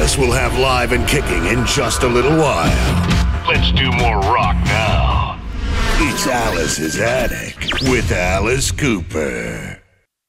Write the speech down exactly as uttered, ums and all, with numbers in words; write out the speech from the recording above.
Alice will have Live and Kicking in just a little while. Let's do more rock now. It's Alice's Attic with Alice Cooper.